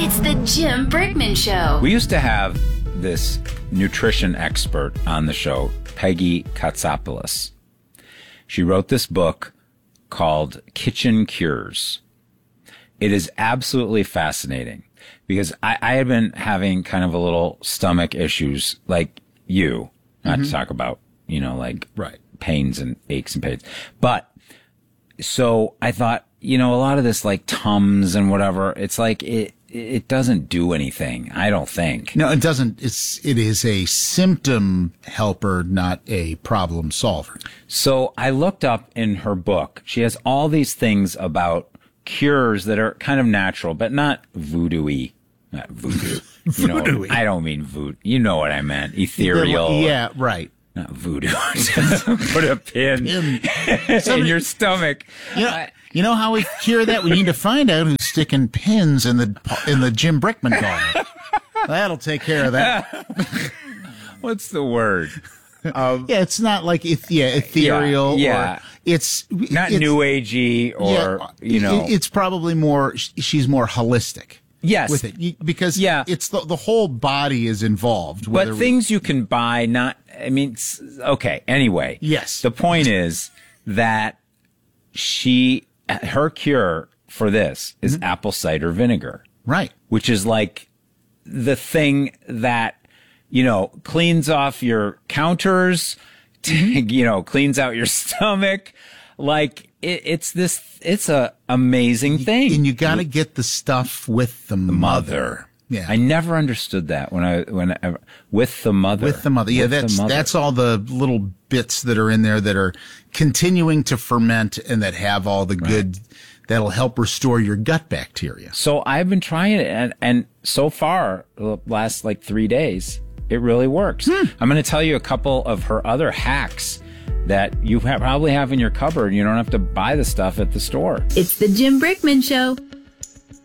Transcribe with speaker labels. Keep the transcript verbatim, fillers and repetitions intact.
Speaker 1: It's the Jim Brickman Show.
Speaker 2: We used to have this nutrition expert on the show, Peggy Katsopoulos. She wrote this book called Kitchen Cures. It is absolutely fascinating because I, I had been having kind of a little stomach issues like you, not mm-hmm. to talk about, you know, like
Speaker 3: right.
Speaker 2: pains and aches and pains. But so I thought, you know, a lot of this like Tums and whatever, it's like it it doesn't do anything, I don't think.
Speaker 3: No, it doesn't. It's it is a symptom helper, not a problem solver.
Speaker 2: So I looked up in her book. She has all these things about cures that are kind of natural, but not voodoo-y. Not voodoo. You know, voodoo-y. I don't mean voodoo. You know what I meant. Ethereal.
Speaker 3: Yeah, right.
Speaker 2: Not voodoo. Put a pin, pin. in your stomach.
Speaker 3: You know, I, you know how we cure that? We need to find out who's sticking pins in the in the Jim Brickman garment. That'll take care of that.
Speaker 2: What's the word? Um,
Speaker 3: yeah, it's not like eth- yeah, ethereal.
Speaker 2: Yeah, yeah.
Speaker 3: Or it's
Speaker 2: not
Speaker 3: it's,
Speaker 2: new agey or
Speaker 3: yeah,
Speaker 2: you know.
Speaker 3: It, it's probably more. She's more holistic.
Speaker 2: Yes,
Speaker 3: with it because
Speaker 2: yeah.
Speaker 3: it's the the whole body is involved.
Speaker 2: But things we, you can buy, not. I mean, okay. Anyway,
Speaker 3: yes.
Speaker 2: The point is that she her cure for this is mm-hmm. apple cider vinegar,
Speaker 3: right?
Speaker 2: Which is like the thing that you know cleans off your counters, mm-hmm. you know, cleans out your stomach, like. It, it's this, it's a amazing thing.
Speaker 3: And you got to get the stuff with the, the mother.
Speaker 2: mother.
Speaker 3: Yeah.
Speaker 2: I never understood that when I, when I, with the mother.
Speaker 3: With the mother. Yeah.
Speaker 2: With
Speaker 3: that's,
Speaker 2: mother.
Speaker 3: that's all the little bits that are in there that are continuing to ferment and that have all the right. good, that'll help restore your gut bacteria.
Speaker 2: So I've been trying it and, and so far, the last like three days, it really works. Hmm. I'm going to tell you a couple of her other hacks that you have, probably have in your cupboard. You don't have to buy the stuff at the store.
Speaker 1: It's the Jim Brickman Show.